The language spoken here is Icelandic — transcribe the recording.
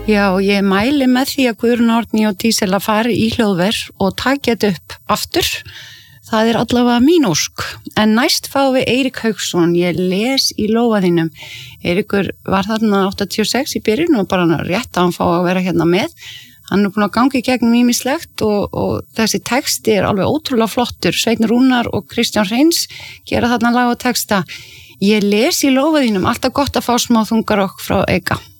Já, ég mæli með því að Guðrún Árný og Dísela fari í hljóðver og taki þetta upp aftur. Það allavega mín ósk. En næst fáum við Eirík Hauksson, ég les í lófa þínum. Eiríkur var þarna 86 í byrjun og bara rétt að hann fá að vera hérna með. Hann búin að ganga í gegnum ýmislegt og þessi texti alveg ótrúlega flottur. Sveinn Rúnar og Kristján Hreins gera þarna lag og texta. Ég les í lófa þínum, alltaf gott að fá smá þungarokk frá Eika.